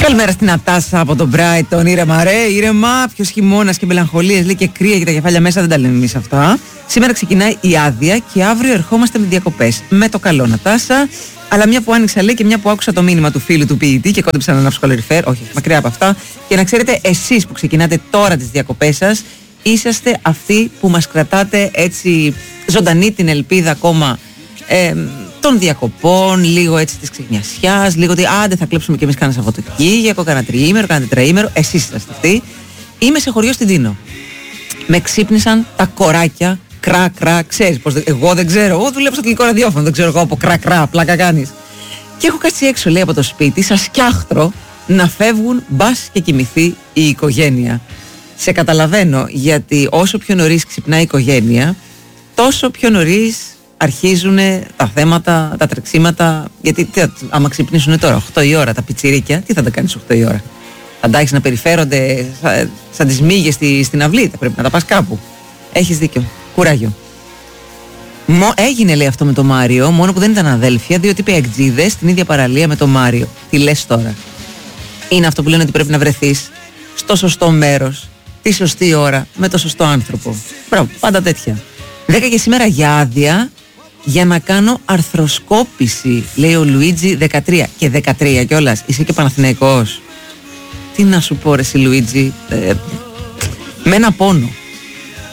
Καλημέρα στην Ατάσα από τον Brighton. Ήρεμα, ρε, ήρεμα. Ποιος χειμώνας και μελαγχολίες, λέει, και κρύα και τα κεφάλια μέσα, δεν τα λέμε εμείς αυτά. Σήμερα ξεκινάει η άδεια και αύριο ερχόμαστε με διακοπές. Με το καλό, Νατάσα. Αλλά μια που άνοιξα, λέει, και μια που άκουσα το μήνυμα του φίλου του ποιητή και κόντεψα να ανάψω καλοριφέρ, όχι, μακριά από αυτά. Και να ξέρετε, εσείς που ξεκινάτε τώρα τις διακοπές σας, είσαστε αυτοί που μας κρατάτε έτσι ζωντανή την ελπίδα ακόμα των διακοπών, λίγο έτσι της ξενιασιάς, λίγο ότι άντε θα κλέψουμε κι εμείς κάνα Σαββατοκύριακο, κάνα τριήμερο, κάνα τετραήμερο. Εσείς είσαστε αυτοί. Είμαι σε χωριό στην Τίνο. Με ξύπνησαν τα κοράκια, κρά, ξέρεις πως εγώ δεν ξέρω. Εγώ δουλεύω στο Αγγλικό ραδιόφωνο, δεν ξέρω εγώ από κρά, πλάκα κάνεις. Και έχω κάτσει έξω, λέει, από το σπίτι, σαν σκιάχτρο, να φεύγουν μπας και κοιμηθεί η οικογένεια. Σε καταλαβαίνω, γιατί όσο πιο νωρίς ξυπνάει η οικογένεια, τόσο πιο νωρίς αρχίζουν τα θέματα, τα τρεξίματα. Γιατί άμα ξυπνήσουν τώρα 8 η ώρα τα πιτσιρίκια, τι θα τα κάνεις 8 η ώρα? Θα τα έχεις να περιφέρονται σαν τις μύγες στην αυλή? Θα πρέπει να τα πας κάπου. Έχεις δίκιο. Κουράγιο. Έγινε, λέει, αυτό με το Μάριο, μόνο που δεν ήταν αδέλφια, διότι είπε εκτζίδες στην ίδια παραλία με το Μάριο. Τι λες τώρα? Είναι αυτό που λένε ότι πρέπει να βρεθείς στο σωστό μέρος, τη σωστή ώρα, με το σωστό άνθρωπο. Μπράβο, πάντα τέτοια. 10 και σήμερα για άδεια για να κάνω αρθροσκόπηση, λέει ο Λουίτζι 13. Και 13 κιόλας. Είσαι και Παναθηναϊκός. Τι να σου πω, ρε εσύ, Λουίτζι, με ένα πόνο.